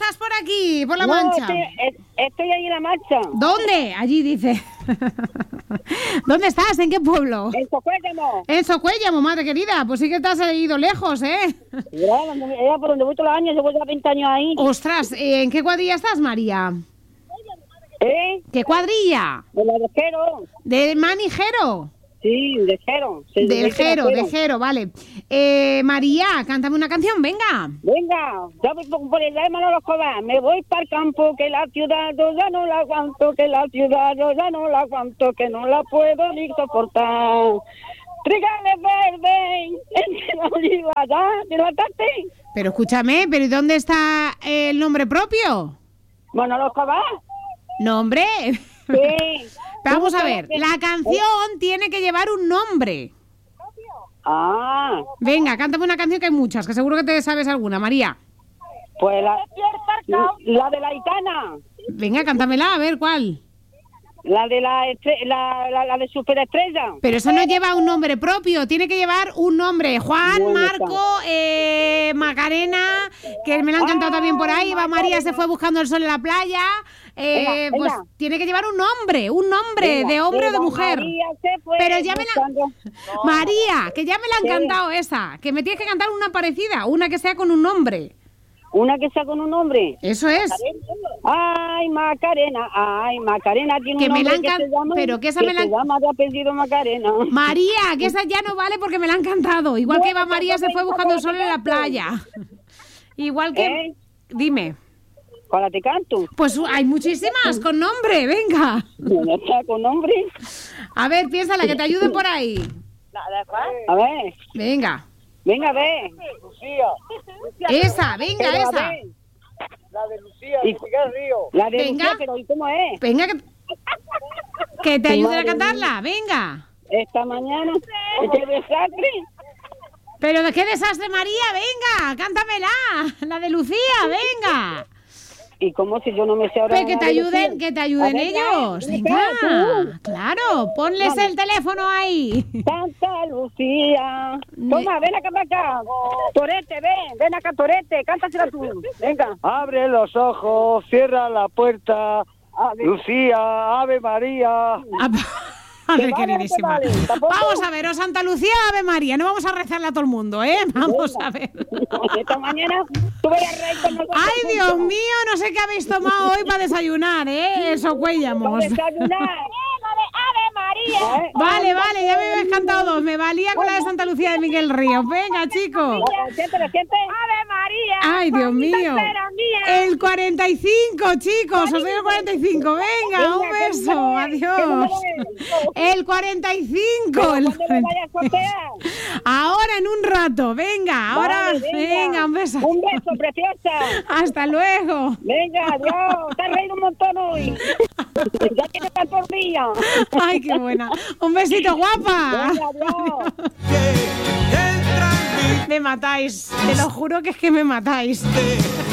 estás por aquí, por La No, Mancha? estoy ahí en La Mancha. ¿Dónde? Allí dice. ¿Dónde estás? ¿En qué pueblo? En Socuéllamo. En Socuéllamo, madre querida. Pues sí que te has ido lejos, ¿eh? Era por donde voy todos los años, llevo ya 20 años ahí. Ostras, ¿en qué cuadrilla estás, María? ¿Qué cuadrilla? De la de Jero. ¿De Manijero? Sí, de Jero. Sí, Del Jero, vale. María, cántame una canción, venga. Venga, ya voy por el de Manolo Escobar. Me voy para el campo, que la ciudad yo ya no la aguanto, que la ciudad yo ya no la aguanto, que no la puedo ni soportar. Trigales verdes, entre la oliva, ¿ya? ¿Te lo ataste? Pero escúchame, ¿pero ¿y dónde está el nombre propio? Manolo Escobar. ¿Nombre? Sí. Vamos a ver, la canción tiene que llevar un nombre. Ah. Venga, cántame una canción que hay muchas, que seguro que te sabes alguna, María. Pues la de la Aitana. Venga, cántamela, a ver, ¿cuál? La de la de Superestrella. Pero eso no lleva un nombre propio, tiene que llevar un nombre. Juan, Bueno, Marco, Macarena, que me la han cantado también por ahí. Va María, se fue buscando el sol en la playa. Venga. Pues tiene que llevar un nombre, de hombre o de mujer. María se fue Pero ya me la... buscando... María, que ya me la han cantado esa, que me tienes que cantar una parecida, una que sea con un nombre. Una que sea con un nombre. Eso es. Ay, Macarena, tiene Que un me la nombre han que se llama, pero que esa que me la se llama de apellido Macarena. María, que esa ya no vale porque me la han cantado. Igual que Eva María se fue buscando el sol en la playa. Igual que... Dime. ¿Cuál te canto? Pues hay muchísimas con nombre, venga. ¿No está con nombre? A ver, piénsala, que te ayuden por ahí. A ver. Venga. Venga, ve. Lucía. Esa, venga, Pero, a esa. ver. La de Lucía, de Miguel Río. La de Venga. Lucía, pero ¿y cómo es? Venga, que te ayuden a Madre cantarla, venga. Esta mañana, este desastre. Pero ¿de qué desastre, María? Venga, cántamela. La de Lucía, venga. ¿Y cómo si yo no me sé ahora? Pero que te la de ayuden, Lucía? que te ayuden A ver, ellos. ya, Venga, tú. claro, ponles el teléfono ahí. Santa Lucía. Toma, ven acá para acá. Torete, ven acá, Torete, cántasela tú. Venga. Abre los ojos, cierra la puerta. Lucía, Ave María. Madre vale, queridísima. vale, tampoco. Vamos a ver, o Santa Lucía, Ave María. No vamos a rezarle a todo el mundo, ¿eh? Vamos a ver. Esta mañana tuve a reír con nosotros. Ay, Dios mío, no sé qué habéis tomado hoy para desayunar, ¿eh? Eso cuellamos. Para desayunar. Ave María. Vale, ya me habéis cantado dos. Me valía con la de Santa Lucía de Miguel Ríos. Venga, chicos. Siente. Ave María. Ay, Dios mío. El 45, chicos. Os doy el 45. Venga, un beso. Adiós. El 45. ¿Cuándo me vaya a sortear? Ahora en un rato. Venga, ahora. Vale, Venga, un beso. Un beso, preciosa. Hasta luego. Venga, adiós. Te has reído un montón hoy. Ya tienes para por día. Ay, qué buena. Un besito, guapa. Venga, adiós. Me matáis. Te lo juro que es que me matáis.